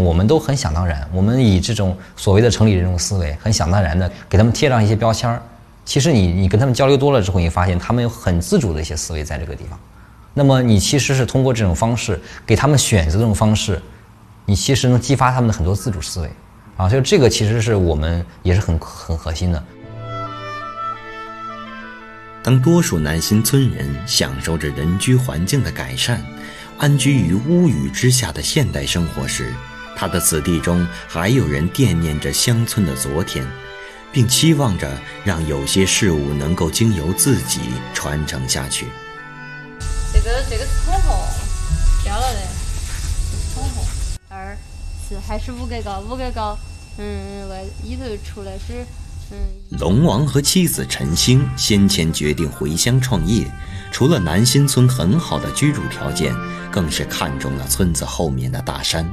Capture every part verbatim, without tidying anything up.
我们都很想当然，我们以这种所谓的城里人这种思维，很想当然的给他们贴上一些标签儿。其实你你跟他们交流多了之后，你发现他们有很自主的一些思维在这个地方。那么你其实是通过这种方式给他们选择这种方式，你其实能激发他们的很多自主思维啊，所以这个其实是我们也是很很核心的。 当多数南新村人享受着人居环境的改善，安居于屋宇之下的现代生活时，他的子弟中还有人惦念着乡村的昨天，并期望着让有些事物能够经由自己传承下去。 这个这个是统合标了的，统合。二是还是五格高，五格高，嗯，外里头出来是。 龙王和妻子陈星先前决定回乡创业，除了南新村很好的居住条件，更是看中了村子后面的大山。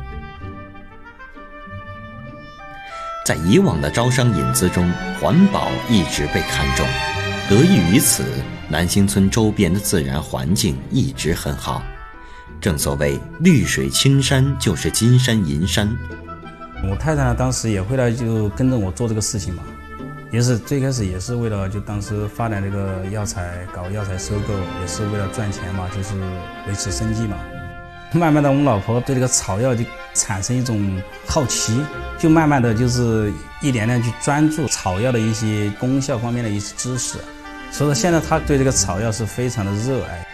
在以往的招商引资中，环保一直被看重，得益于此，南新村周边的自然环境一直很好。正所谓绿水青山就是金山银山。 我太太呢，当时也回来就跟着我做这个事情嘛。也是最开始也是为了就当时发展这个药材，搞药材收购，也是为了赚钱嘛，就是维持生计嘛。慢慢的，我们老婆对这个草药就产生一种好奇，就慢慢的就是一点点去专注草药的一些功效方面的一些知识。所以说现在她对这个草药是非常的热爱。